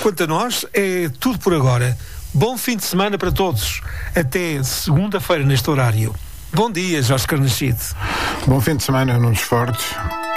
Quanto a nós, é tudo por agora. Bom fim de semana para todos. Até segunda-feira neste horário. Bom dia, Jorge Carnachide. Bom fim de semana, Nunes Fortes.